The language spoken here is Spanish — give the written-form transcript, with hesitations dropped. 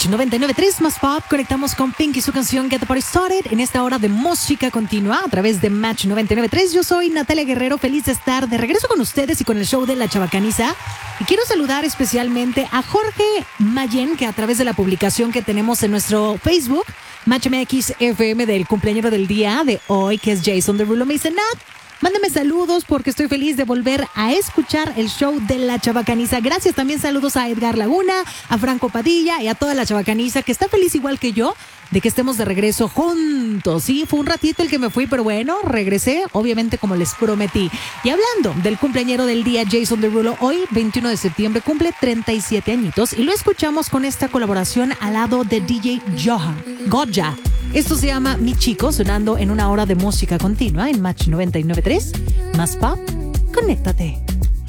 Match 99.3 más pop. Conectamos con Pink y su canción Get the Party Started en esta hora de música continua a través de Match 99.3. Yo soy Natalia Guerrero, feliz de estar de regreso con ustedes y con el show de La Chabacaniza. Y quiero saludar especialmente a Jorge Mayen, que a través de la publicación que tenemos en nuestro Facebook, Match MX FM, del cumpleañero del día de hoy, que es Jason Derulo, me dice: Nat, mándame saludos porque estoy feliz de volver a escuchar el show de La Chabacaniza. Gracias, también saludos a Edgar Laguna, a Franco Padilla y a toda La Chabacaniza, que está feliz igual que yo de que estemos de regreso juntos. Sí, fue un ratito el que me fui, pero bueno, regresé, obviamente, como les prometí. Y hablando del cumpleañero del día, Jason Derulo, hoy, 21 de septiembre, cumple 37 añitos y lo escuchamos con esta colaboración al lado de DJ Goja. Esto se llama Mi Chico, sonando en una hora de música continua en Match 99.3. Más pop, conéctate.